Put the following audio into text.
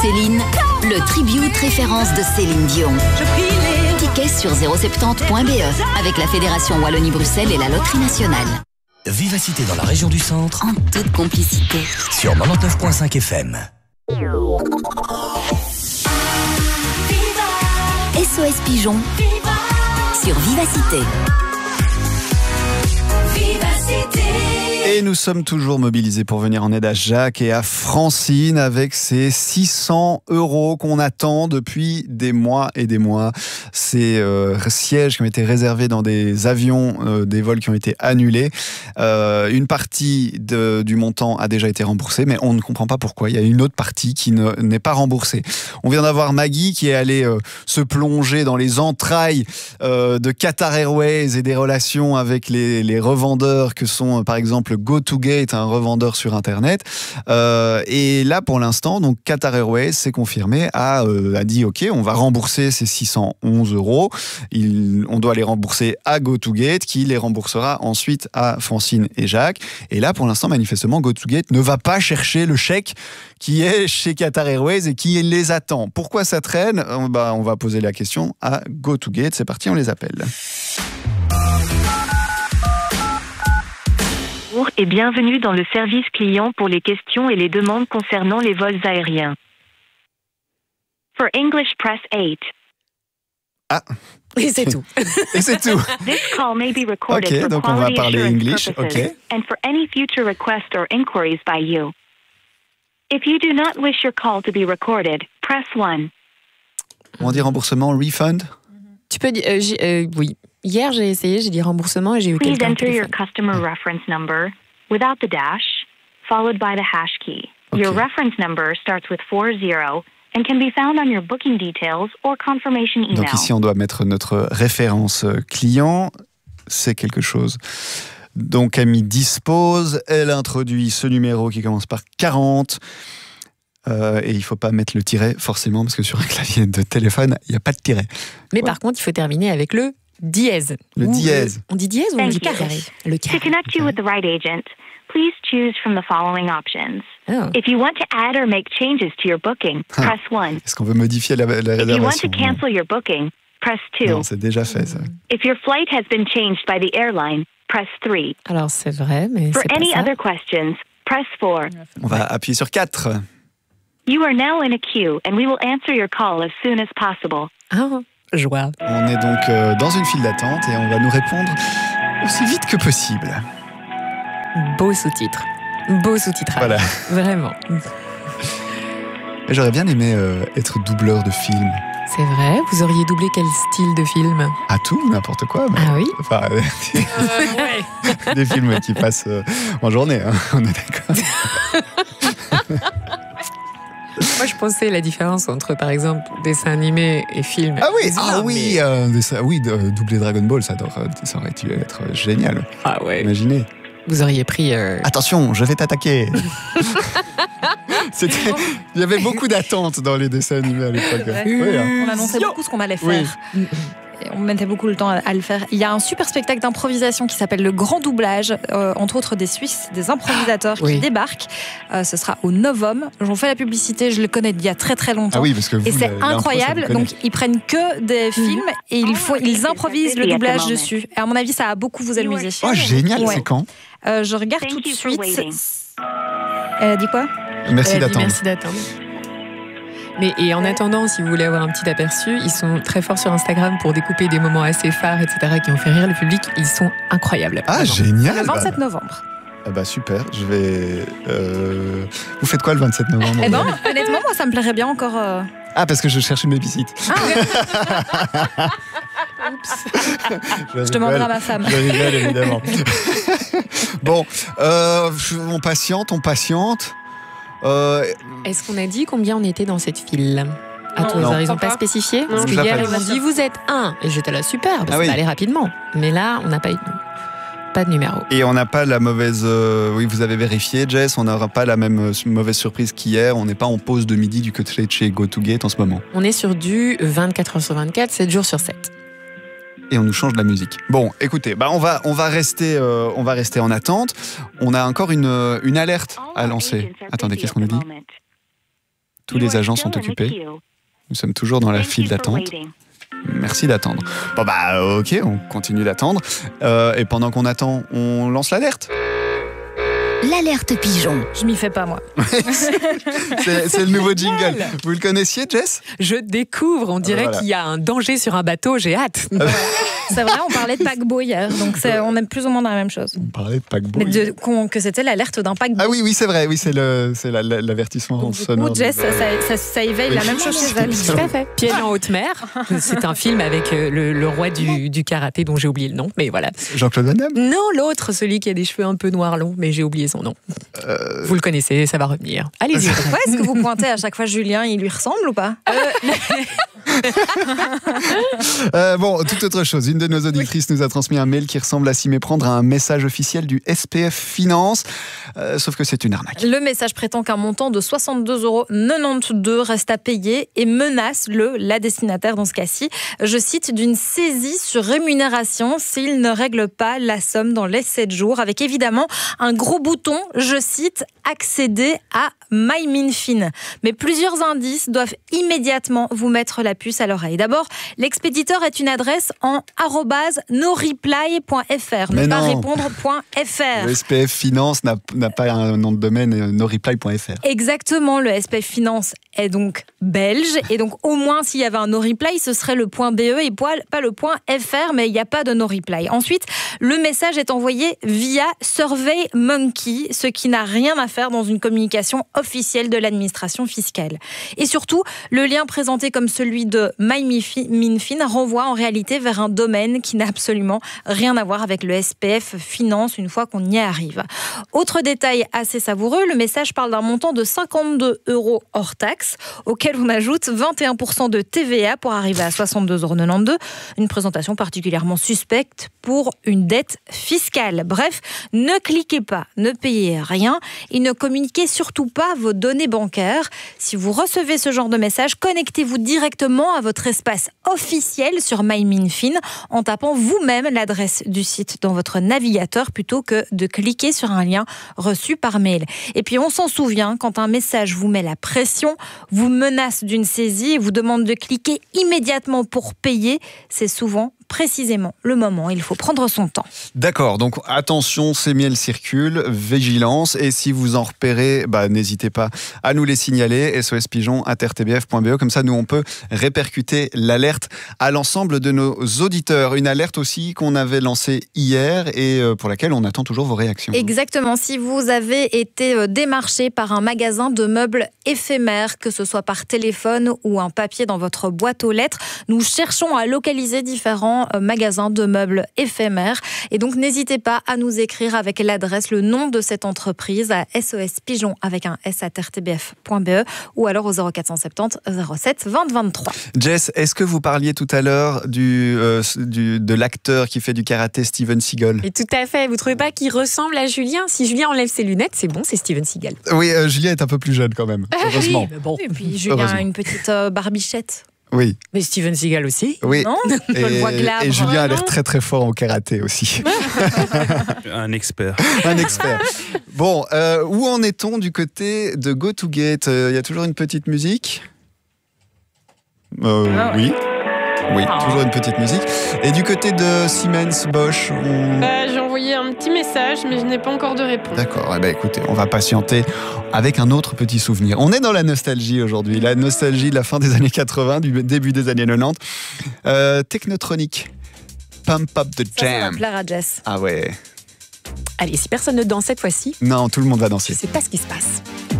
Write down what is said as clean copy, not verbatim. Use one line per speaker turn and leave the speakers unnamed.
Céline, le tribute référence de Céline Dion. Tickets sur 070.be avec la Fédération Wallonie-Bruxelles et la Loterie Nationale.
Vivacité dans la région du centre,
En toute complicité.
sur 99.5 FM.
SOS Pigeon sur Vivacité.
Et nous sommes toujours mobilisés pour venir en aide à Jacques et à Francine avec ces 600 € qu'on attend depuis des mois et des mois. Ces sièges qui ont été réservés dans des avions, des vols qui ont été annulés. Une partie du montant a déjà été remboursée, mais on ne comprend pas pourquoi. Il y a une autre partie qui n'est pas remboursée. On vient d'avoir Maggie qui est allée se plonger dans les entrailles de Qatar Airways et des relations avec les revendeurs que sont par exemple GoToGate, un revendeur sur Internet. Et là, pour l'instant, donc Qatar Airways, c'est confirmé, a dit OK, on va rembourser ces 611 €. On doit les rembourser à GoToGate, qui les remboursera ensuite à Francine et Jacques. Et là, pour l'instant, manifestement, GoToGate ne va pas chercher le chèque qui est chez Qatar Airways et qui les attend. Pourquoi ça traîne ? On va poser la question à GoToGate. C'est parti, on les appelle.
Bonjour et bienvenue dans le service client pour les questions et les demandes concernant les vols aériens. For English, press 8.
Ah,
Et c'est tout.
et c'est tout.
This call may be recorded
Ok,
for
donc on va
quality
parler
assurance
English,
purposes
ok.
and for any future requests or inquiries by you. If you do not wish your call to be recorded, press 1.
On dit remboursement, refund.
Tu peux dire. Oui. Hier, j'ai essayé, j'ai dit remboursement et j'ai eu
Please
quelqu'un au
enter your
téléphone.
customer reference number without the dash, followed by the hash key. Your
Okay.
reference number starts with 40 and can be found on your booking details or confirmation email.
Donc ici, on doit mettre notre référence client. C'est quelque chose. Donc Camille dispose. Elle introduit ce numéro qui commence par 40. Et il ne faut pas mettre le tiret, forcément, parce que sur un clavier de téléphone, il n'y a pas de tiret.
Mais par contre, il faut terminer avec le dièse.
Le
Ou
dièse.
On dit dièse ou on
Thank
dit
you.
carré? Le
To
carré.
connect you with the right agent, please choose from the following options.
Oh.
If you want to add or make changes to your booking, press 1.
Est-ce qu'on veut modifier la
If you want
réservation?
to cancel your booking, press 2.
Non, c'est déjà fait, ça.
If your flight has been changed by the airline, press 3.
Alors, c'est vrai, mais
For
c'est pas
any
ça.
other questions, press 4.
On va appuyer sur 4.
You are now in a queue and we will answer your call as soon as possible.
Ah, joie.
On est donc dans une file d'attente et on va nous répondre aussi vite que possible.
Beau sous-titre. Beau sous-titrage.
Voilà.
Vraiment.
Et j'aurais bien aimé être doubleur de film.
C'est vrai. Vous auriez doublé quel style de film?
À tout, n'importe quoi. Mais...
Ah oui.
Enfin, des films qui passent en journée, hein, on est d'accord.
Moi, je pensais la différence entre, par exemple, dessin animé et film.
Ah oui,
Mais-
doubler Dragon Ball, ça aurait dû être génial.
Ah ouais.
Imaginez.
Vous auriez pris.
Attention, je vais t'attaquer. Il y avait beaucoup d'attentes dans les dessins animés à l'époque.
Ouais.
Oui, hein.
On annonçait beaucoup ce qu'on allait
Oui.
faire. Et on mettait beaucoup le temps à le faire. Il y a un super spectacle d'improvisation qui s'appelle Le Grand Doublage, entre autres des Suisses, des improvisateurs qui
Oui.
débarquent. Ce sera au Novum. J'en fais la publicité, je le connais d'il y a très très longtemps.
Ah oui, parce que vous,
Et c'est
l'impro, ça
incroyable.
vous connaît.
Donc ils prennent que des films et ils improvisent le doublage dessus. Et à mon avis, ça va beaucoup vous amuser.
Oh, génial,
Ouais.
c'est quand?
Je regarde
Thank
tout de
you for
suite.
waiting.
Elle a dit quoi?
Merci
Elle a dit
d'attendre.
Merci d'attendre. Et en attendant, si vous voulez avoir un petit aperçu, ils sont très forts sur Instagram pour découper des moments assez phares, etc., qui ont fait rire le public. Ils sont incroyables.
Ah,
Vraiment.
génial.
Le 27 novembre.
Ah bah super, je vais... Vous faites quoi le 27 novembre?
Eh ben, honnêtement, moi, ça me plairait bien encore.
Ah, parce que je cherche une babysit.
Je demanderai à ma femme.
Je rigole, évidemment. Bon, on patiente.
Est-ce qu'on a dit combien on était dans cette file? À tout
Non.
hasard, ils n'ont pas spécifié? Parce que
Je
hier,
l'appelle.
ils m'ont dit vous êtes un. Et j'étais là super, parce
Ah
que
oui.
ça allait rapidement. Mais là, on n'a pas eu pas de numéro.
Et on n'a pas la mauvaise... oui, vous avez vérifié, Jess, on n'aura pas la même mauvaise surprise qu'hier. On n'est pas en pause de midi du côté de chez GoToGate en ce moment.
On est sur du 24 heures sur 24, 7 jours sur 7.
Et on nous change de la musique. Bon, écoutez, on va rester en attente. On a encore une alerte à lancer. Attendez, qu'est-ce qu'on a dit? Tous les agents sont occupés. Nous sommes toujours dans la file d'attente. Merci d'attendre. Bon bah ok, on continue d'attendre. Et pendant qu'on attend, on lance l'alerte.
L'alerte pigeon.
Je m'y fais pas, moi.
C'est le nouveau jingle. Vous le connaissiez, Jess ?
Je découvre, on dirait qu'il y a un danger sur un bateau, j'ai hâte.
C'est vrai, on parlait de paquebot hier, donc on est plus ou moins dans la même chose.
On parlait de paquebot.
Mais que c'était l'alerte d'un paquebot.
Ah oui, c'est vrai, oui, c'est l'avertissement sonore.
Du coup, Jess, ça éveille la même chose chez elle.
Tout à fait. Pieds en haute mer, c'est un film avec le roi du karaté dont j'ai oublié le nom, mais voilà.
Jean-Claude Van Damme ?
Non, l'autre, celui qui a des cheveux un peu noirs longs, mais j'ai oublié son nom. Vous le connaissez, ça va revenir. Allez-y.
Pourquoi est-ce que vous pointez à chaque fois Julien, il lui ressemble ou pas ?
Bon, toute autre chose. Une de nos auditrices nous a transmis un mail qui ressemble à s'y méprendre à un message officiel du SPF Finance, sauf que c'est une arnaque.
Le message prétend qu'un montant de 62,92 € reste à payer et menace la destinataire dans ce cas-ci, je cite, d'une saisie sur rémunération s'il ne règle pas la somme dans les 7 jours, avec évidemment un gros bouton, je cite, accéder à MyMinFin. Mais plusieurs indices doivent immédiatement vous mettre la puce à l'oreille. D'abord, l'expéditeur est une adresse en @noreply.fr, ne pas répondre.fr.
Le SPF Finance n'a pas un nom de domaine, noreply.fr.
Exactement, le SPF Finance est donc belge, et donc au moins s'il y avait un no-reply, ce serait le .be et pas le .fr, mais il n'y a pas de no-reply. Ensuite, le message est envoyé via SurveyMonkey, ce qui n'a rien à faire dans une communication officielle de l'administration fiscale. Et surtout, le lien présenté comme celui de MyMinFin renvoie en réalité vers un domaine qui n'a absolument rien à voir avec le SPF Finance une fois qu'on y arrive. Autre détail assez savoureux, le message parle d'un montant de 52 € hors taxe, auquel on ajoute 21% de TVA pour arriver à 62,92 €. Une présentation particulièrement suspecte pour une dette fiscale. Bref, ne cliquez pas, ne payez rien et ne communiquez surtout pas vos données bancaires. Si vous recevez ce genre de message, connectez-vous directement à votre espace officiel sur MyMinFin en tapant vous-même l'adresse du site dans votre navigateur plutôt que de cliquer sur un lien reçu par mail. Et puis on s'en souvient, quand un message vous met la pression, vous menace d'une saisie et vous demande de cliquer immédiatement pour payer, c'est souvent précisément le moment. Il faut prendre son temps.
D'accord, donc attention, ces miels circulent, vigilance, et si vous en repérez, n'hésitez pas à nous les signaler, sospigeon@rtbf.be, comme ça nous on peut répercuter l'alerte à l'ensemble de nos auditeurs. Une alerte aussi qu'on avait lancée hier et pour laquelle on attend toujours vos réactions.
Exactement, si vous avez été démarché par un magasin de meubles éphémères, que ce soit par téléphone ou un papier dans votre boîte aux lettres, nous cherchons à localiser différents magasins de meubles éphémères. Et donc, n'hésitez pas à nous écrire avec l'adresse, le nom de cette entreprise à sospigeon avec un s@rtbf.be ou alors au 0470 07 20 23.
Jess, est-ce que vous parliez tout à l'heure de l'acteur qui fait du karaté, Steven Seagal ?
Et tout à fait. Vous trouvez pas qu'il ressemble à Julien ? Si Julien enlève ses lunettes, c'est bon, c'est Steven Seagal.
Oui, Julien est un peu plus jeune quand même, heureusement.
Oui, mais bon.
Et puis Julien a une petite barbichette.
Oui.
Mais Steven Seagal aussi.
Oui.
Non, je le vois glabre.
Et Julien a l'air très très fort au karaté aussi.
Un expert.
Un expert. Bon, où en est-on du côté de Go To Gate ? Il y a toujours une petite musique ? Oui. Oui, toujours une petite musique. Et du côté de Siemens, Bosch,
j'ai envoyé un petit message, mais je n'ai pas encore de réponse.
D'accord, écoutez, on va patienter avec un autre petit souvenir. On est dans la nostalgie aujourd'hui, la nostalgie de la fin des années 80, du début des années 90. Technotronic, Pump Up the Jam.
Ça va plaire à Jess.
Ah ouais.
Allez, si personne ne danse cette fois-ci,
Non, tout le monde va danser.
je ne sais pas ce qui se passe.